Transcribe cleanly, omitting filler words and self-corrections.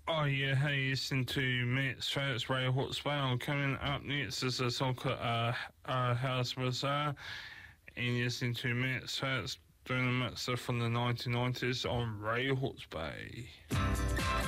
Oh yeah, hey, you listen to Matt's Fats Ray Hotspur. Coming up next is a song called House Bazaar, and you're listening to Matt's Fats doing a mixer from the 1990s on Ray Hotspur.